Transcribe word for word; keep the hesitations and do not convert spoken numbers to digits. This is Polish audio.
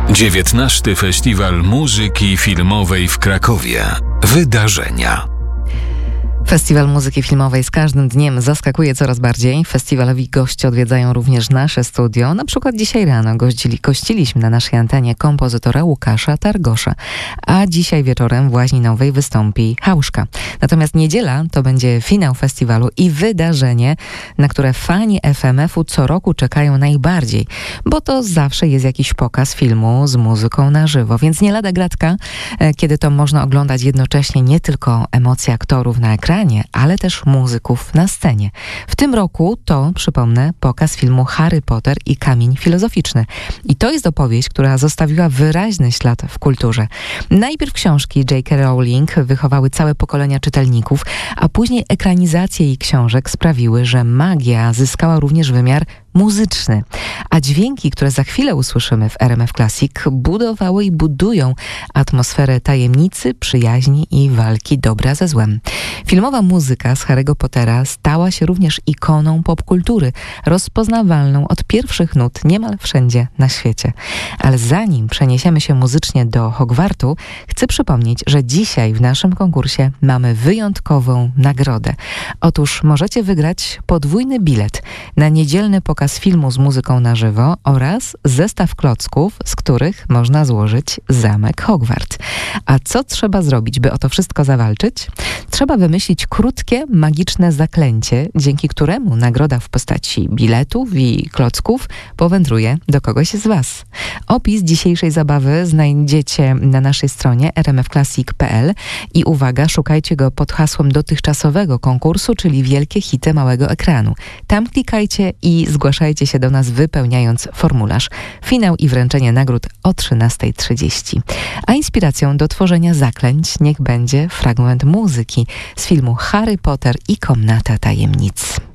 dziewiętnasty Festiwal Muzyki Filmowej w Krakowie. Wydarzenia. Festiwal Muzyki Filmowej z każdym dniem zaskakuje coraz bardziej. Festiwalowi goście odwiedzają również nasze studio. Na przykład dzisiaj rano gościli, gościliśmy na naszej antenie kompozytora Łukasza Targosza, a dzisiaj wieczorem w Łaźni Nowej wystąpi Hauszka. Natomiast niedziela to będzie finał festiwalu i wydarzenie, na które fani F M F u co roku czekają najbardziej, bo to zawsze jest jakiś pokaz filmu z muzyką na żywo, więc nie lada gratka, kiedy to można oglądać jednocześnie nie tylko emocje aktorów na ekranie, ale też muzyków na scenie. W tym roku to, przypomnę, pokaz filmu Harry Potter i Kamień Filozoficzny. I to jest opowieść, która zostawiła wyraźny ślad w kulturze. Najpierw książki J K Rowling wychowały całe pokolenia czytelników, a później ekranizacje jej książek sprawiły, że magia zyskała również wymiar muzyczny. A dźwięki, które za chwilę usłyszymy w R M F Classic, budowały i budują atmosferę tajemnicy, przyjaźni i walki dobra ze złem. Filmowa muzyka z Harry'ego Pottera stała się również ikoną popkultury, rozpoznawalną od pierwszych nut niemal wszędzie na świecie. Ale zanim przeniesiemy się muzycznie do Hogwartu, chcę przypomnieć, że dzisiaj w naszym konkursie mamy wyjątkową nagrodę. Otóż możecie wygrać podwójny bilet na niedzielny pokaz filmu z muzyką na żywo oraz zestaw klocków, z których można złożyć zamek Hogwart. A co trzeba zrobić, by o to wszystko zawalczyć? Trzeba wymyślić krótkie, magiczne zaklęcie, dzięki któremu nagroda w postaci biletów i klocków powędruje do kogoś z Was. Opis dzisiejszej zabawy znajdziecie na naszej stronie r m f classic kropka p l i uwaga, szukajcie go pod hasłem dotychczasowego konkursu, czyli Wielkie Hity Małego Ekranu. Tam klikajcie i zgłaszajcie się do nas, wypełniając formularz. Finał i wręczenie nagród o trzynasta trzydzieści. A inspiracją do tworzenia zaklęć niech będzie fragment muzyki z filmu Harry Potter i Komnata Tajemnic.